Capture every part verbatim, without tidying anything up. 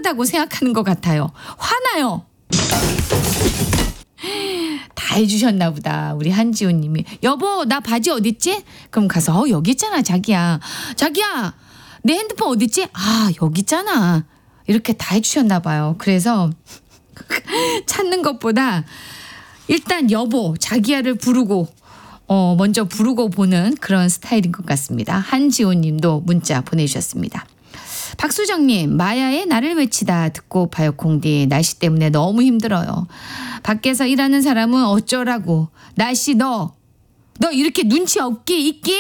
이상하다고 생각하는 것 같아요. 화나요. 다 해주셨나 보다. 우리 한지훈 님이. 여보 나 바지 어딨지? 그럼 가서 어 여기 있잖아 자기야. 자기야 내 핸드폰 어딨지? 아 여기 있잖아. 이렇게 다 해주셨나 봐요. 그래서 찾는 것보다 일단 여보 자기야를 부르고 어 먼저 부르고 보는 그런 스타일인 것 같습니다. 한지훈 님도 문자 보내주셨습니다. 박수정님 마야의 나를 외치다 듣고 봐요 콩디. 날씨 때문에 너무 힘들어요. 밖에서 일하는 사람은 어쩌라고. 날씨 너 너 이렇게 눈치 없기 있기?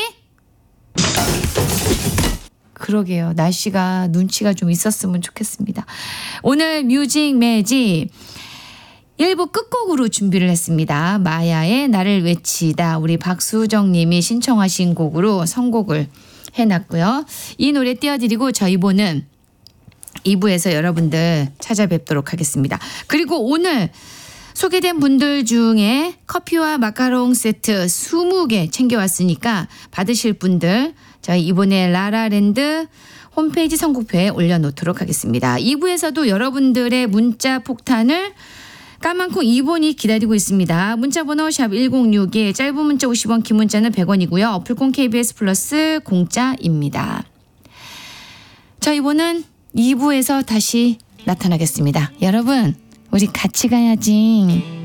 그러게요. 날씨가 눈치가 좀 있었으면 좋겠습니다. 오늘 뮤직 매직 일 부 끝곡으로 준비를 했습니다. 마야의 나를 외치다 우리 박수정 님이 신청하신 곡으로 선곡을 해놨고요. 이 노래 띄워드리고 저희 보는 이 부에서 여러분들 찾아뵙도록 하겠습니다. 그리고 오늘 소개된 분들 중에 커피와 마카롱 세트 이십 개 챙겨왔으니까 받으실 분들 저희 이번에 라라랜드 홈페이지 선곡표에 올려놓도록 하겠습니다. 이 부에서도 여러분들의 문자 폭탄을 까만콩 이 번이 기다리고 있습니다. 문자번호 샵 일공육일 짧은 문자 오십 원 긴 문자는 백 원이고요. 어플콩 케이비에스 플러스 공짜입니다. 저희 보는 이 부에서 다시 나타나겠습니다. 여러분 우리 같이 가야지.